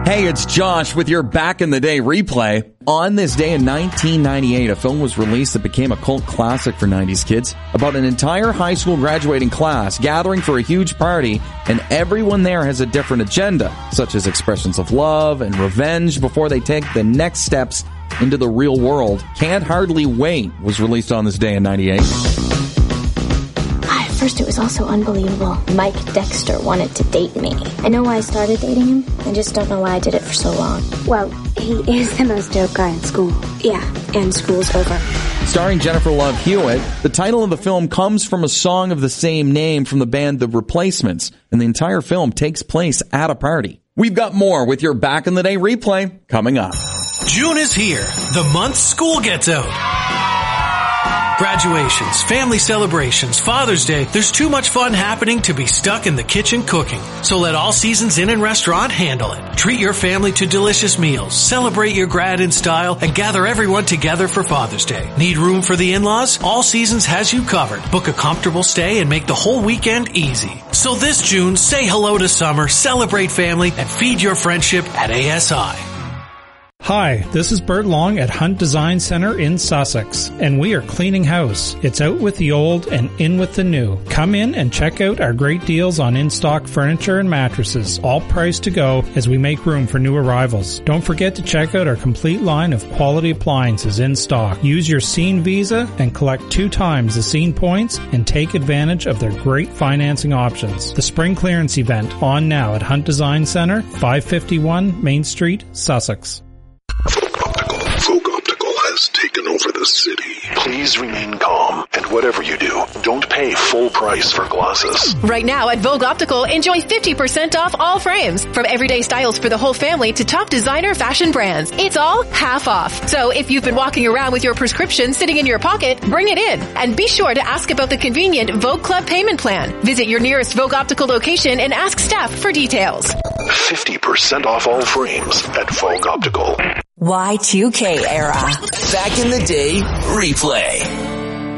Hey, it's Josh with your Back in the Day replay. On this day in 1998, a film was released that became a cult classic for 90s kids about an entire high school graduating class gathering for a huge party, and everyone there has a different agenda, such as expressions of love and revenge before they take the next steps into the real world. Can't Hardly Wait was released on this day in 98. At first, it was also unbelievable. Mike Dexter wanted to date me. I know why I started dating him. I just don't know why I did it for so long. Well, he is the most dope guy in school. Yeah, and school's over. Starring Jennifer Love Hewitt, the title of the film comes from a song of the same name from the band The Replacements, and the entire film takes place at a party. We've got more with your Back in the Day replay coming up. June is here, the month school gets out. Graduations, family celebrations, Father's Day, there's too much fun happening to be stuck in the kitchen cooking. So let All Seasons Inn and Restaurant handle it. Treat your family to delicious meals, celebrate your grad in style, and gather everyone together for Father's Day. Need room for the in-laws? All Seasons has you covered. Book a comfortable stay and make the whole weekend easy. So this June, say hello to summer, celebrate family, and feed your friendship at ASI. Hi, this is Bert Long at Hunt Design Center in Sussex, and we are cleaning house. It's out with the old and in with the new. Come in and check out our great deals on in-stock furniture and mattresses, all priced to go as we make room for new arrivals. Don't forget to check out our complete line of quality appliances in stock. Use your Scene Visa and collect 2 times the Scene points and take advantage of their great financing options. The spring clearance event on now at Hunt Design Center, 551 Main Street, Sussex. Vogue Optical has taken over the city. Please remain calm, and whatever you do, don't pay full price for glasses. Right now at Vogue Optical, enjoy 50% off all frames. From everyday styles for the whole family to top designer fashion brands. It's all half off. So if you've been walking around with your prescription sitting in your pocket, bring it in. And be sure to ask about the convenient Vogue Club payment plan. Visit your nearest Vogue Optical location and ask staff for details. 50% off all frames at Vogue Optical. Y2K era. Back in the Day replay.